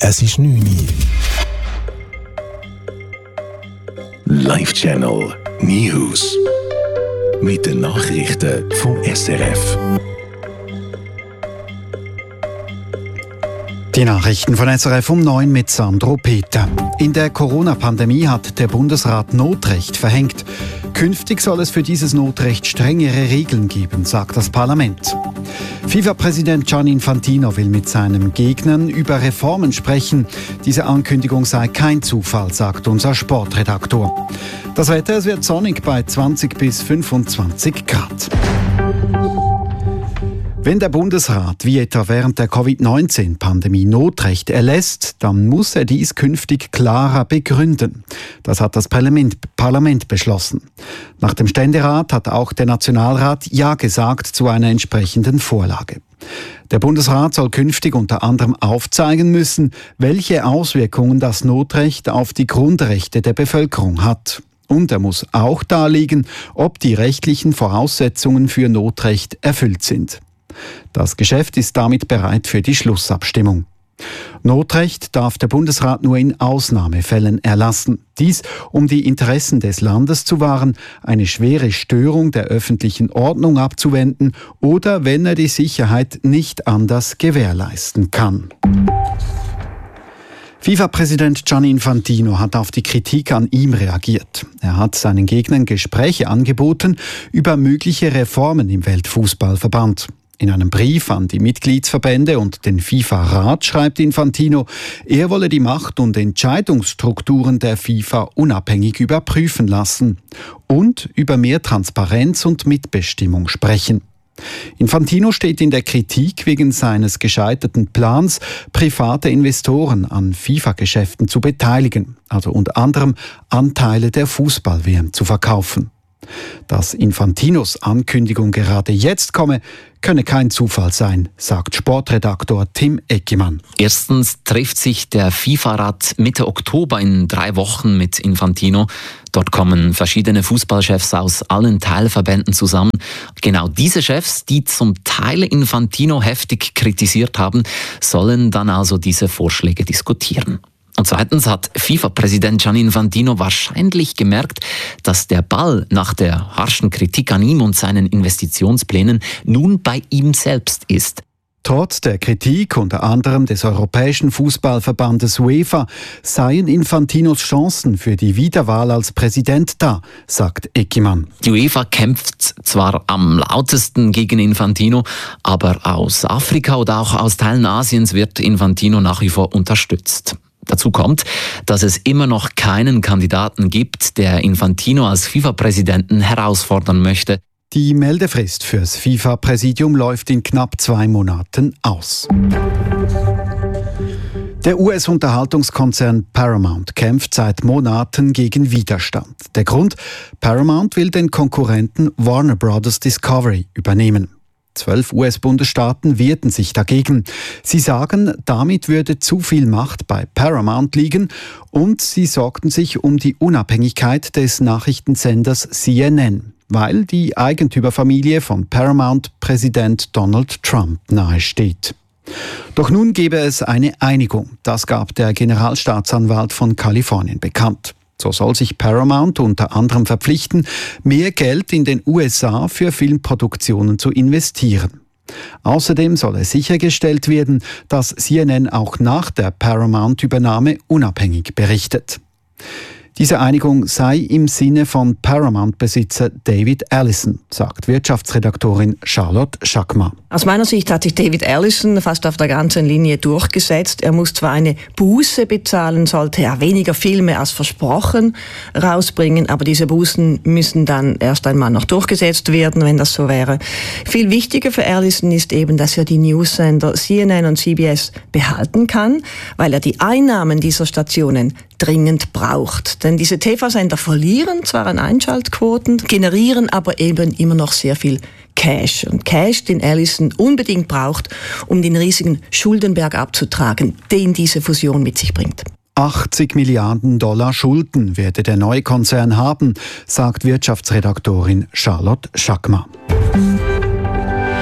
Es ist 9 Uhr. Live-Channel News. Mit den Nachrichten vom SRF. Die Nachrichten von SRF um 9 mit Sandro Peter. In der Corona-Pandemie hat der Bundesrat Notrecht verhängt. Künftig soll es für dieses Notrecht strengere Regeln geben, sagt das Parlament. FIFA-Präsident Gianni Infantino will mit seinen Gegnern über Reformen sprechen. Diese Ankündigung sei kein Zufall, sagt unser Sportredaktor. Das Wetter, es wird sonnig bei 20 bis 25 Grad. Wenn der Bundesrat wie etwa während der Covid-19-Pandemie Notrecht erlässt, dann muss er dies künftig klarer begründen. Das hat das Parlament beschlossen. Nach dem Ständerat hat auch der Nationalrat Ja gesagt zu einer entsprechenden Vorlage. Der Bundesrat soll künftig unter anderem aufzeigen müssen, welche Auswirkungen das Notrecht auf die Grundrechte der Bevölkerung hat. Und er muss auch darlegen, ob die rechtlichen Voraussetzungen für Notrecht erfüllt sind. Das Geschäft ist damit bereit für die Schlussabstimmung. Notrecht darf der Bundesrat nur in Ausnahmefällen erlassen. Dies, um die Interessen des Landes zu wahren, eine schwere Störung der öffentlichen Ordnung abzuwenden oder wenn er die Sicherheit nicht anders gewährleisten kann. FIFA-Präsident Gianni Infantino hat auf die Kritik an ihm reagiert. Er hat seinen Gegnern Gespräche angeboten über mögliche Reformen im Weltfußballverband. In einem Brief an die Mitgliedsverbände und den FIFA-Rat schreibt Infantino, er wolle die Macht- und Entscheidungsstrukturen der FIFA unabhängig überprüfen lassen und über mehr Transparenz und Mitbestimmung sprechen. Infantino steht in der Kritik wegen seines gescheiterten Plans, private Investoren an FIFA-Geschäften zu beteiligen, also unter anderem Anteile der Fußball-WM zu verkaufen. Dass Infantinos Ankündigung gerade jetzt komme, könne kein Zufall sein, sagt Sportredaktor Tim Eckimann. Erstens trifft sich der FIFA-Rat Mitte Oktober in 3 Wochen mit Infantino. Dort kommen verschiedene Fußballchefs aus allen Teilverbänden zusammen. Genau diese Chefs, die zum Teil Infantino heftig kritisiert haben, sollen dann also diese Vorschläge diskutieren. Und zweitens hat FIFA-Präsident Gianni Infantino wahrscheinlich gemerkt, dass der Ball nach der harschen Kritik an ihm und seinen Investitionsplänen nun bei ihm selbst ist. Trotz der Kritik unter anderem des Europäischen Fußballverbandes UEFA seien Infantinos Chancen für die Wiederwahl als Präsident da, sagt Eckimann. Die UEFA kämpft zwar am lautesten gegen Infantino, aber aus Afrika oder auch aus Teilen Asiens wird Infantino nach wie vor unterstützt. Dazu kommt, dass es immer noch keinen Kandidaten gibt, der Infantino als FIFA-Präsidenten herausfordern möchte. Die Meldefrist fürs FIFA-Präsidium läuft in knapp 2 Monaten aus. Der US-Unterhaltungskonzern Paramount kämpft seit Monaten gegen Widerstand. Der Grund? Paramount will den Konkurrenten Warner Bros. Discovery übernehmen. 12 US-Bundesstaaten wehrten sich dagegen. Sie sagen, damit würde zu viel Macht bei Paramount liegen und sie sorgten sich um die Unabhängigkeit des Nachrichtensenders CNN, weil die Eigentümerfamilie von Paramount-Präsident Donald Trump nahesteht. Doch nun gebe es eine Einigung. Das gab der Generalstaatsanwalt von Kalifornien bekannt. So soll sich Paramount unter anderem verpflichten, mehr Geld in den USA für Filmproduktionen zu investieren. Außerdem soll sichergestellt werden, dass CNN auch nach der Paramount-Übernahme unabhängig berichtet. Diese Einigung sei im Sinne von Paramount-Besitzer David Allison, sagt Wirtschaftsredaktorin Charlotte Schackmar. Aus meiner Sicht hat sich David Allison fast auf der ganzen Linie durchgesetzt. Er muss zwar eine Buße bezahlen, sollte er weniger Filme als versprochen rausbringen, aber diese Bußen müssen dann erst einmal noch durchgesetzt werden, wenn das so wäre. Viel wichtiger für Allison ist eben, dass er die Newssender CNN und CBS behalten kann, weil er die Einnahmen dieser Stationen dringend braucht. Denn diese TV-Sender verlieren zwar an Einschaltquoten, generieren aber eben immer noch sehr viel Cash. Und Cash, den Allison unbedingt braucht, um den riesigen Schuldenberg abzutragen, den diese Fusion mit sich bringt. 80 Milliarden Dollar Schulden werde der neue Konzern haben, sagt Wirtschaftsredaktorin Charlotte Schackmar.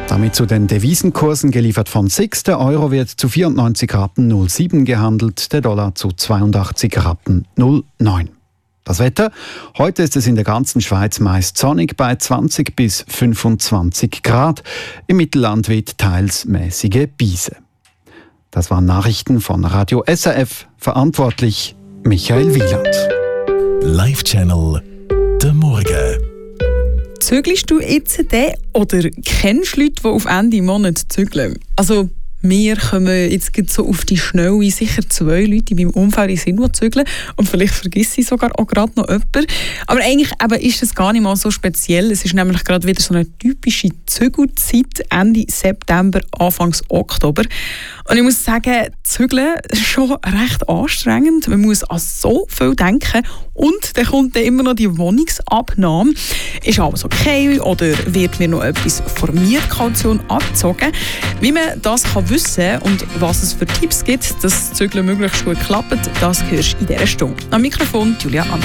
Damit zu den Devisenkursen geliefert von SIX. Der Euro wird zu 94 Rappen 0,7 gehandelt, der Dollar zu 82 Rappen 0,9. Das Wetter? Heute ist es in der ganzen Schweiz meist sonnig bei 20 bis 25 Grad. Im Mittelland weht teils mäßige Biese. Das waren Nachrichten von Radio SRF. Verantwortlich Michael Wieland. Live-Channel «Der Morgen». Zügelst du jetzt den oder kennst du Leute, die auf Ende Monat zügeln? Also wir kommen jetzt so auf die Schnelle sicher 2 Leute in meinem Umfeld sind, die zügeln. Und vielleicht vergesse ich sogar auch gerade noch jemanden. Aber eigentlich ist das gar nicht mal so speziell. Es ist nämlich gerade wieder so eine typische Zügelzeit, Ende September, Anfang Oktober. Und ich muss sagen, Zügeln ist schon recht anstrengend. Man muss an so viel denken. Und dann kommt dann immer noch die Wohnungsabnahme. Ist alles okay oder wird mir noch etwas von der Mietkaution abgezogen? Wie man das kann wissen und was es für Tipps gibt, dass das Zügeln möglichst gut klappt, das hörst du in dieser Stunde. Am Mikrofon Julia Anne.